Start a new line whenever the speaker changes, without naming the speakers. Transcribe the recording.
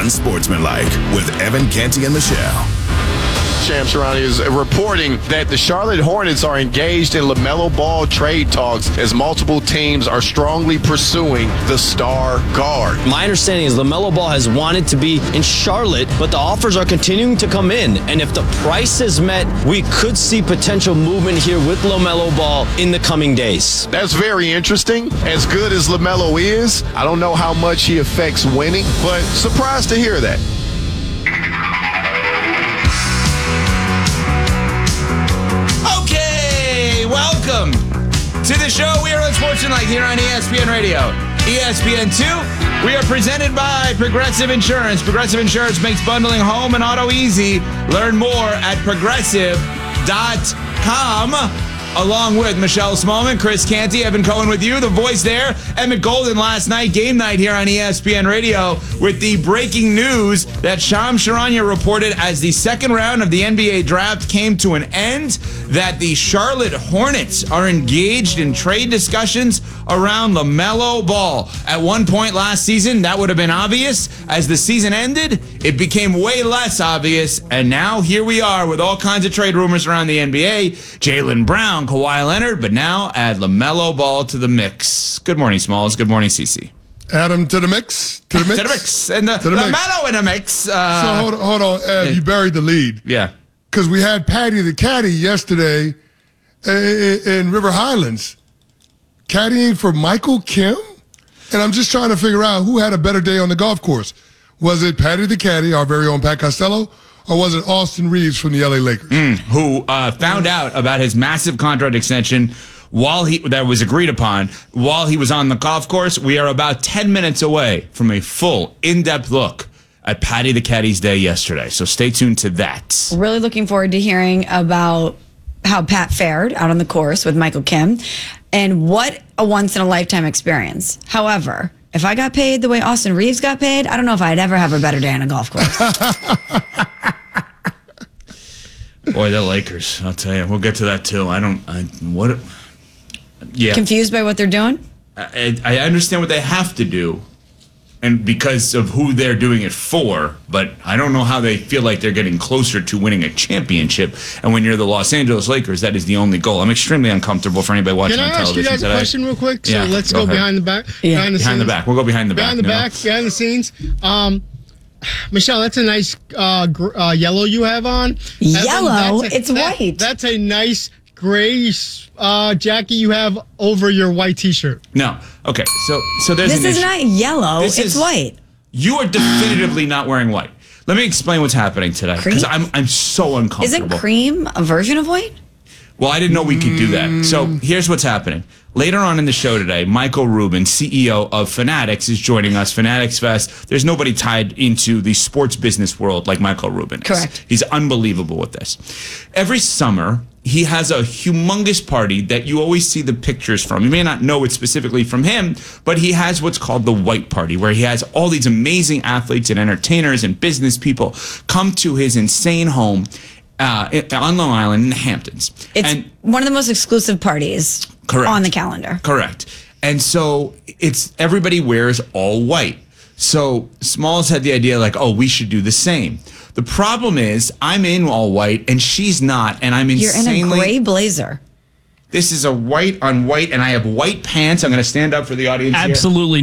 Unsportsmanlike with Evan Canty and Michelle.
Shams Charania is reporting that the Charlotte Hornets are engaged in LaMelo Ball trade talks as multiple teams are strongly pursuing the star guard.
My understanding is LaMelo Ball has wanted to be in Charlotte, but the offers are continuing to come in. And if the price is met, we could see potential movement here with LaMelo Ball in the coming days.
That's very interesting. As good as LaMelo is, I don't know how much he affects winning, but surprised to hear that.
Welcome to the show. We are Unsportsmanlike here on ESPN Radio. ESPN2, we are presented by Progressive Insurance. Progressive Insurance makes bundling home and auto easy. Learn more at progressive.com. Along with Michelle Smallman, Chris Canty, Evan Cohen with you, the voice there. Emmett Golden last night, game night here on ESPN Radio with the breaking news that Shams Charania reported as the second round of the NBA draft came to an end, that the Charlotte Hornets are engaged in trade discussions around LaMelo Ball. At one point last season, that would have been obvious. As the season ended, it became way less obvious, and now here we are with all kinds of trade rumors around the NBA. Jaylen Brown, Kawhi Leonard, but now add LaMelo Ball to the mix. Good morning, Smalls. Good morning, CC.
Add him to the mix. To the mix.
To the mix. And LaMelo in the mix.
So hold on, Ed. You buried the lead.
Yeah.
Because we had Patty the Caddy yesterday in River Highlands, caddying for Michael Kim. And I'm just trying to figure out who had a better day on the golf course. Was it Patty the Caddy, our very own Pat Costello, or was it Austin Reeves from the LA Lakers?
Who found out about his massive contract extension that was agreed upon while he was on the golf course. We are about 10 minutes away from a full, in-depth look at Patty the Caddy's day yesterday. So stay tuned to that.
Really looking forward to hearing about how Pat fared out on the course with Michael Kim and what a once-in-a-lifetime experience. However, if I got paid the way Austin Reeves got paid, I don't know if I'd ever have a better day on a golf course.
Boy, the Lakers, I'll tell you. We'll get to that, too. Yeah.
Confused by what they're doing?
I understand what they have to do, and because of who they're doing it for, but I don't know how they feel like they're getting closer to winning a championship. And when you're the Los Angeles Lakers, that is the only goal. I'm extremely uncomfortable for anybody watching on television today.
Can I ask you guys a question real quick? So let's go behind the back.
Yeah.
Behind the back. We'll go behind the back.
Behind the scenes. Michelle, that's a nice yellow you have on.
Yellow? It's white.
That's a nice gray jacket you have over your white T-shirt.
No. Okay. So there's
this is not yellow. It's white.
You are definitively not wearing white. Let me explain what's happening today, because I'm so uncomfortable.
Isn't cream a version of white?
Well, I didn't know we could do that. So here's what's happening. Later on in the show today, Michael Rubin, CEO of Fanatics, is joining us. Fanatics Fest. There's nobody tied into the sports business world like Michael Rubin is.
Correct.
He's unbelievable with this. Every summer, he has a humongous party that you always see the pictures from. You may not know it specifically from him, but he has what's called the White Party, where he has all these amazing athletes and entertainers and business people come to his insane home on Long Island in the Hamptons.
It's one of the most exclusive parties on the calendar.
Correct. And so everybody wears all white. So Smalls had the idea we should do the same. The problem is I'm in all white and she's not, and I'm insanely...
You're in a gray blazer.
This is a white on white, and I have white pants. I'm going to stand up for the audience here.
Absolutely